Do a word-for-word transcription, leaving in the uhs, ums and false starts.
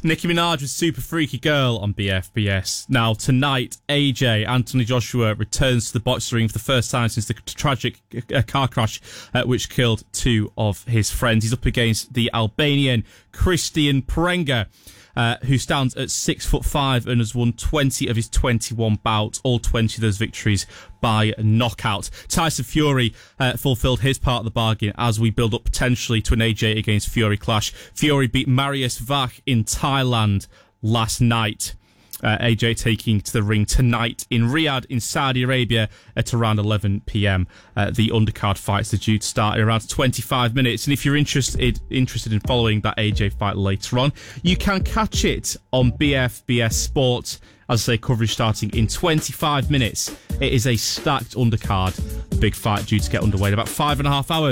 Nicki Minaj with Super Freaky Girl on B F B S. Now, tonight, A J, Anthony Joshua, returns to the boxing ring for the first time since the tragic uh, car crash uh, which killed two of his friends. He's up against the Albanian Christian Prenga, uh, who stands at six foot five and has won twenty of his twenty-one bouts, all twenty of those victories by knockout. Tyson Fury uh, fulfilled his part of the bargain as we build up potentially to an A J against Fury clash. Fury beat Marius Vach in Thailand last night. Uh, A J taking to the ring tonight in Riyadh in Saudi Arabia at around eleven p.m. Uh, the undercard fights are due to start in around twenty-five minutes. And if you're interested interested in following that A J fight later on, you can catch it on B F B S Sport. As I say, coverage starting in twenty-five minutes. It is a stacked undercard. Big fight due to get underway in about five and a half hours.